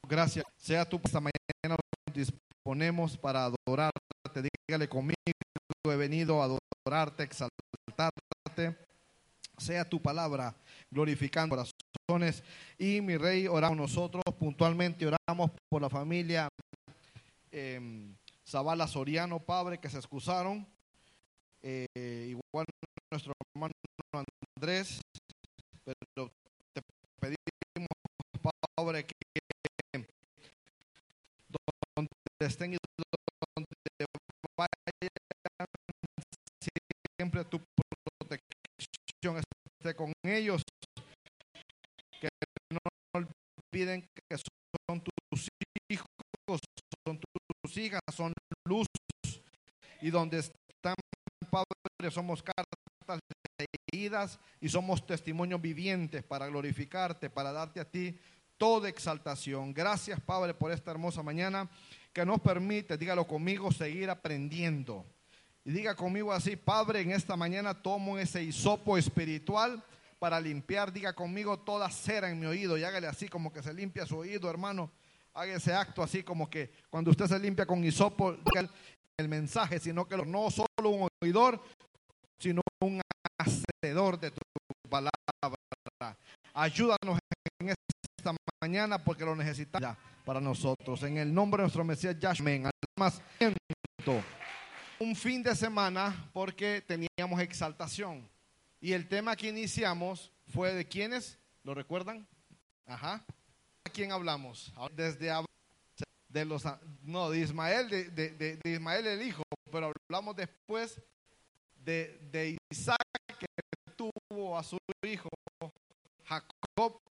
Gracias. Sea tú esta mañana nos disponemos para adorarte. Dígale conmigo, he venido a adorarte, exaltarte. Sea tu palabra glorificando corazones. Y mi Rey, oramos nosotros puntualmente, oramos por la familia Zavala Soriano, Padre, que se excusaron. Igual nuestro hermano Andrés, pero te pedimos, Padre, que donde estén y donde vayan, siempre tu protección esté con ellos, que no olviden que son tus hijos, son tus hijas, son luz, y donde están, Padre, somos cartas leídas y somos testimonios vivientes para glorificarte, para darte a ti toda exaltación. Gracias, Padre, por esta hermosa mañana que nos permite, dígalo conmigo, seguir aprendiendo. Y diga conmigo así: Padre, en esta mañana tomo ese hisopo espiritual para limpiar, diga conmigo, toda cera en mi oído. Y hágale así como que se limpia su oído, hermano. Haga ese acto así como que cuando usted se limpia con hisopo, diga el mensaje, sino que no solo un oidor, sino un hacedor de tu palabra. Ayúdanos en esta mañana porque lo necesitamos para nosotros. En el nombre de nuestro Mesías Yahshua, amén. Además, un fin de semana porque teníamos exaltación. Y el tema que iniciamos fue de ¿quiénes? ¿Lo recuerdan? Ajá. ¿A quién hablamos? Desde de los, no, de Ismael, de Ismael el hijo, pero hablamos después de Isaac, que tuvo a su hijo Jacob,